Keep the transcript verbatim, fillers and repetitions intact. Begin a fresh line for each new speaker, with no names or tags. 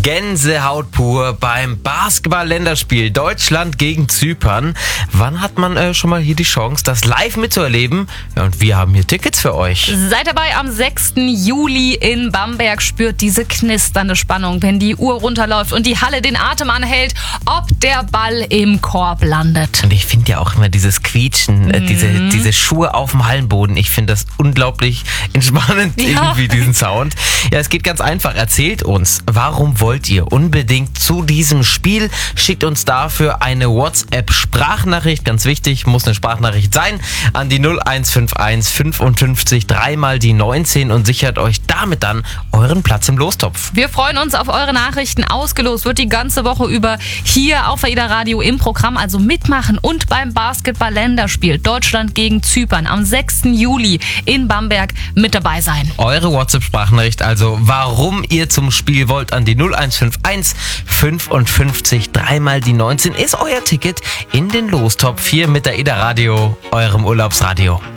Gänsehaut pur beim Basketball-Länderspiel Deutschland gegen Zypern. Wann hat man äh, schon mal hier die Chance, das live mitzuerleben? Ja, und wir haben hier Tickets für euch.
Seid dabei am sechsten Juli in Bamberg. Spürt diese knisternde Spannung, wenn die Uhr runterläuft und die Halle den Atem anhält, ob der Ball im Korb landet.
Und ich finde ja auch immer dieses Quietschen, äh, diese, diese Schuhe auf dem Hallenboden. Ich finde das unglaublich entspannend,
Ja.
irgendwie diesen Sound. Ja, es geht ganz einfach. Erzählt uns, warum wollt ihr unbedingt zu diesem Spiel? Schickt uns dafür eine WhatsApp-Sprachnachricht. Ganz wichtig, muss eine Sprachnachricht sein. An die null eins fünf eins fünfundfünfzig dreimal die neunzehn und sichert euch damit dann euren Platz im Lostopf.
Wir freuen uns auf eure Nachrichten. Ausgelost wird die ganze Woche über hier auf AIDA Radio im Programm. Also mitmachen und beim Basketball-Länderspiel Deutschland gegen Zypern am sechsten Juli in Bamberg mit dabei sein.
Eure WhatsApp-Sprachnachricht, also warum ihr zum Spiel wollt, an die null eins fünf eins fünfundfünfzig dreimal die neunzehn ist euer Ticket in den Lostopf hier mit der AIDA Radio, eurem Urlaubsradio.